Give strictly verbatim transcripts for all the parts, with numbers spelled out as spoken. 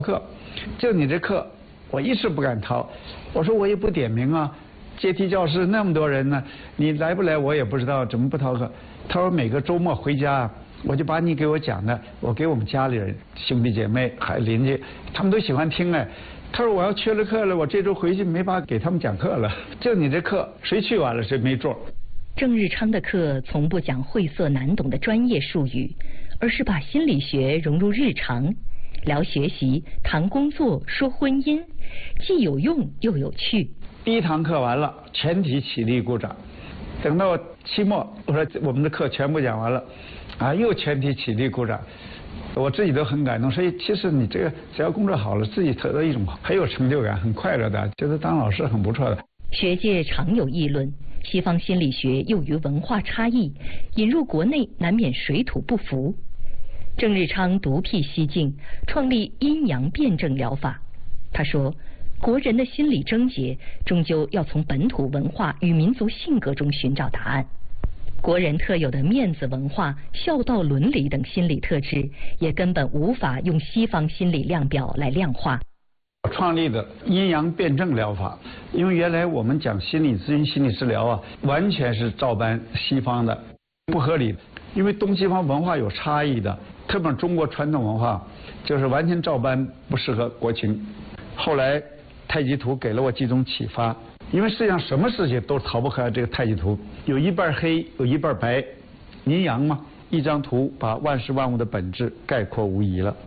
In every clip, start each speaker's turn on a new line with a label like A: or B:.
A: 课，就你这课，我一时不敢逃。我说我也不点名啊，阶梯教室那么多人呢，你来不来我也不知道，怎么不逃课？他说每个周末回家，我就把你给我讲的，我给我们家里人、兄弟姐妹还有邻居，他们都喜欢听哎。他说我要缺了课了，我这周回去没法给他们讲课了。就你这课，谁去完了谁没座。
B: 郑日昌的课从不讲晦涩难懂的专业术语，而是把心理学融入日常，聊学习、谈工作、说婚姻，既有用又有趣。
A: 第一堂课完了，全体起立鼓掌。等到期末，我说我们的课全部讲完了，啊，又全体起立鼓掌。我自己都很感动，所以其实你这个只要工作好了，自己得到一种很有成就感、很快乐的，觉得当老师很不错的。
B: 学界常有议论，西方心理学由于文化差异，引入国内难免水土不服。郑日昌独辟蹊径，创立阴阳辩证疗法。他说，国人的心理症结终究要从本土文化与民族性格中寻找答案。国人特有的面子文化、孝道伦理等心理特质，也根本无法用西方心理量表来量化。
A: 我创立的阴阳辩证疗法，因为原来我们讲心理咨询、心理治疗啊，完全是照搬西方的，不合理。因为东西方文化有差异的，特别是中国传统文化，就是完全照搬，不适合国情。后来太极图给了我几种启发。因为世界上什么事情都逃不开这个太极图，有一半黑，有一半白，阴阳嘛，一张图把万事万物的本质概括无疑了。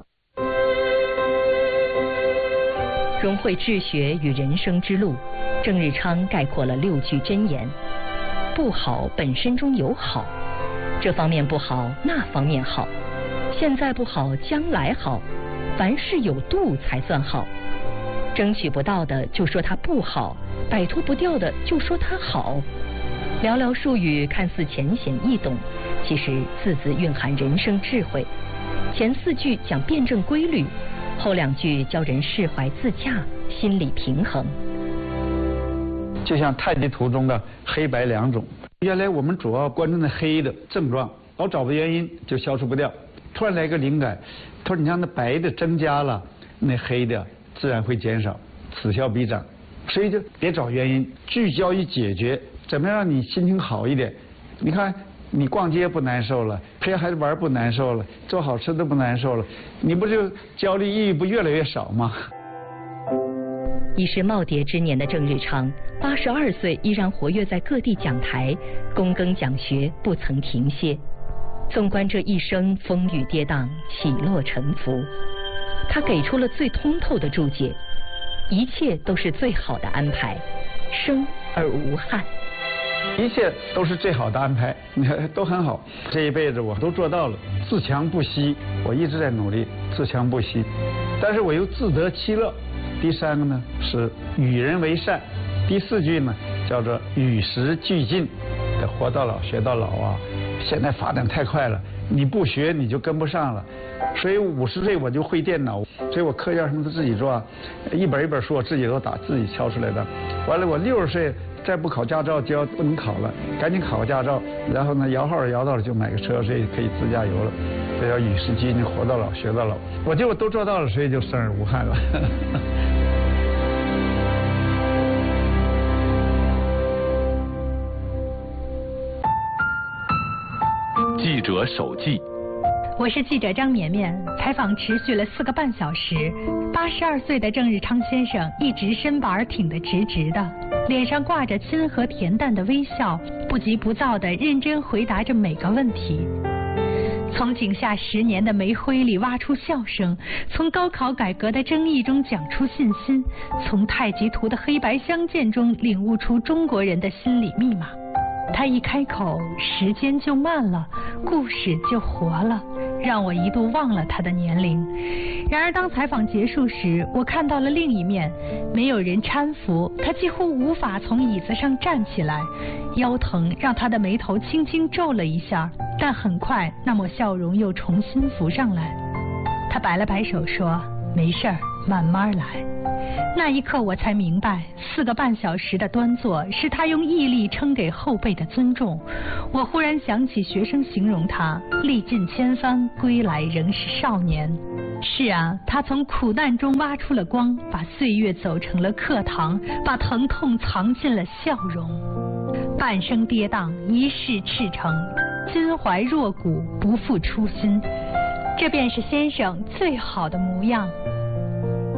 B: 融汇治学与人生之路，郑日昌概括了六句箴言：不好本身中有好，这方面不好，那方面好，现在不好，将来好，凡事有度才算好。争取不到的就说它不好，摆脱不掉的就说它好。寥寥数语看似浅显易懂，其实字字蕴含人生智慧。前四句讲辩证规律，后两句教人释怀自洽，心理平衡。
A: 就像太极图中的黑白两种，原来我们主要关注那黑的症状，老找不到原因就消除不掉。突然来个灵感，他说你让那白的增加了，那黑的自然会减少，此消彼长。所以就别找原因，聚焦于解决，怎么样让你心情好一点。你看你逛街不难受了，陪孩子玩不难受了，做好吃的不难受了，你不就焦虑抑郁不越来越少吗？
B: 已是耄耋之年的郑日昌，八十二岁依然活跃在各地讲台，躬耕讲学不曾停歇。纵观这一生风雨跌宕，起落沉浮，他给出了最通透的注解：一切都是最好的安排，生而无憾。
A: 一切都是最好的安排，你看都很好。这一辈子我都做到了，自强不息，我一直在努力自强不息，但是我又自得其乐。第三个呢是与人为善，第四句呢叫做与时俱进，得活到老学到老啊。现在发展太快了，你不学你就跟不上了。所以五十岁我就会电脑，所以我课件什么都自己做，一本一本书我自己都打，自己敲出来的。完了我六十岁再不考驾照就要不能考了，赶紧考个驾照，然后呢摇号摇到了就买个车，所以可以自驾游了。这叫与时俱进，活到老学到老。我觉得我都做到了，所以就生而无憾了。
C: 记者手记。
D: 我是记者张绵绵，采访持续了四个半小时。八十二岁的郑日昌先生一直身板挺得直直的，脸上挂着亲和恬淡的微笑，不急不躁地认真回答着每个问题。从井下十年的煤灰里挖出笑声，从高考改革的争议中讲出信心，从太极图的黑白相间中领悟出中国人的心理密码。他一开口，时间就慢了，故事就活了，让我一度忘了他的年龄。然而当采访结束时，我看到了另一面，没有人搀扶，他几乎无法从椅子上站起来，腰疼让他的眉头轻轻皱了一下，但很快那抹笑容又重新浮上来。他摆了摆手说，没事儿，慢慢来。那一刻我才明白，四个半小时的端坐是他用毅力撑给后辈的尊重。我忽然想起学生形容他历尽千帆归来仍是少年。 是啊，他从苦难中挖出了光，把岁月走成了课堂，把疼痛藏进了笑容。半生跌宕，一世赤诚，襟怀若谷，不负初心，这便是先生最好的模样。